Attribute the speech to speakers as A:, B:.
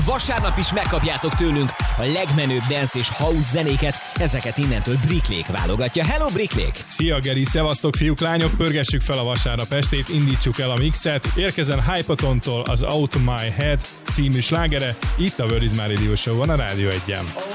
A: Vasárnap is megkapjátok tőlünk a legmenőbb dance és house zenéket, ezeket innentől Bricklék válogatja. Hello Bricklék!
B: Szia Geri, szevasztok fiúk, lányok, pörgessük fel a vasárnap estét, indítsuk el a mixet. Érkezzen Hypatontól az Out of My Head című slágere, itt a Word is My Radio Show van a Rádió 1-en.